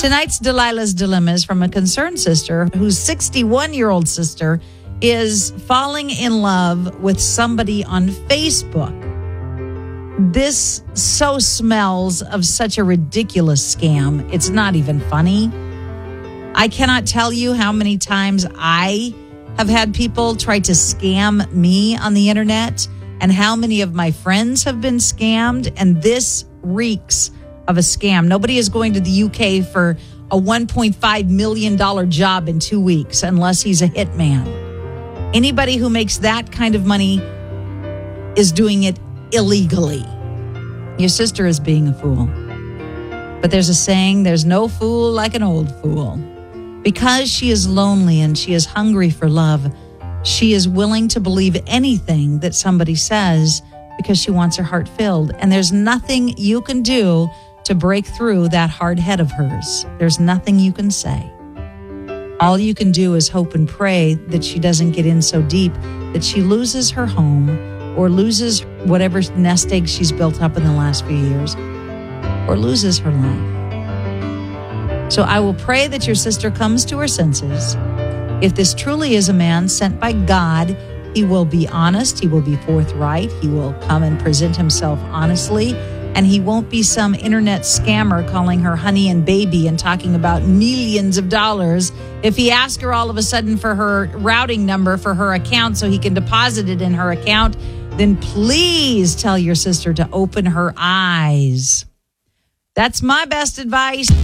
Tonight's Delilah's Dilemma is from a concerned sister whose 61-year-old sister is falling in love with somebody on Facebook. This so smells of such a ridiculous scam. It's not even funny. I cannot tell you how many times I have had people try to scam me on the internet and how many of my friends have been scammed. And this reeks of a scam. Nobody is going to the UK for a $1.5 million job in 2 weeks unless he's a hitman. Anybody who makes that kind of money is doing it illegally. Your sister is being a fool. But there's a saying, there's no fool like an old fool. Because she is lonely and she is hungry for love, she is willing to believe anything that somebody says because she wants her heart filled. And there's nothing you can do to break through that hard head of hers. There's nothing you can say. All you can do is hope and pray that she doesn't get in so deep that she loses her home or loses whatever nest egg she's built up in the last few years or loses her life. So I will pray that your sister comes to her senses. If this truly is a man sent by God, he will be honest, he will be forthright, he will come and present himself honestly, and he won't be some internet scammer calling her honey and baby and talking about millions of dollars. If he asks her all of a sudden for her routing number for her account so he can deposit it in her account, then please tell your sister to open her eyes. That's my best advice.